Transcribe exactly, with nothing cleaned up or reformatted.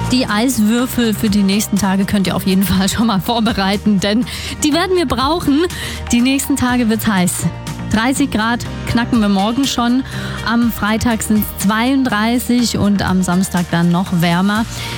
Die Eiswürfel für die nächsten Tage könnt ihr auf jeden Fall schon mal vorbereiten, denn die werden wir brauchen. Die nächsten Tage wird's heiß. dreißig Grad knacken wir morgen schon. Am Freitag sind es zweiunddreißig und am Samstag dann noch wärmer.